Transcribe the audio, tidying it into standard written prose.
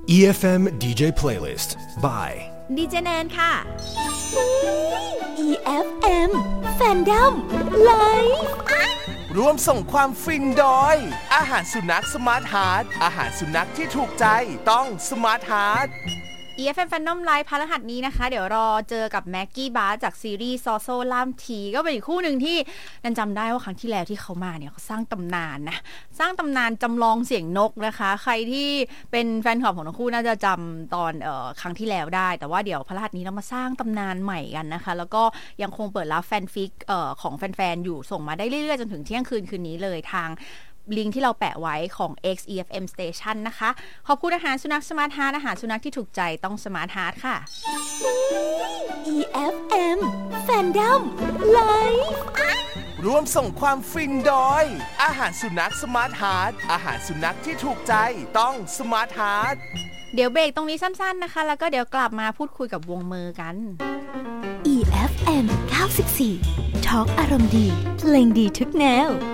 EFM DJ Playlist by ดีเจแนนค่ะ EFM Fandom Live ร่วมส่งความฟินโดยอาหารสุนัขสมาร์ทฮาร์ทอาหารสุนัขที่ถูกใจต้องสมาร์ทฮาร์ท EFM Fandom Live พฤหัสนี้นะคะเดี๋ยวรอเจอกับแม็กกี้บาร์จากซีรีส์ซอโซล่ามทีก็เป็นอีกคู่หนึ่งที่นันจำได้ว่าครั้งที่แล้วที่เขามาเนี่ยเขาสร้างตำนานนะสร้างตำนานจำลองเสียงนกนะคะใครที่เป็นแฟนคลับของทั้งคู่น่าจะจำตอนครั้งที่แล้วได้แต่ว่าเดี๋ยวพฤหัสนี้เรามาสร้างตำนานใหม่กันนะคะแล้วก็ยังคงเปิดรับแฟนฟิกของแฟนๆอยู่ส่งมาได้เรื่อยๆจนถึงเที่ยงคืนนี้เลยทางลิงก์ที่เราแปะไว้ของ XEFM Station นะคะขอบคุณอาหารสุนัขสมาร์ทฮาร์ทอาหารสุนัขที่ถูกใจต้องสมาร์ทฮาร์ทค่ะ EFM Fandom Live ร่วมส่งความฟินโดยอาหารสุนัขสมาร์ทฮาร์ทอาหารสุนัขที่ถูกใจต้องสมาร์ทฮาร์ทเดี๋ยวเบรกตรงนี้สั้นๆนะคะแล้วก็เดี๋ยวกลับมาพูดคุยกับวงมือกัน EFM 94 Talk อารมณ์ดีเพลงดีทุกแนว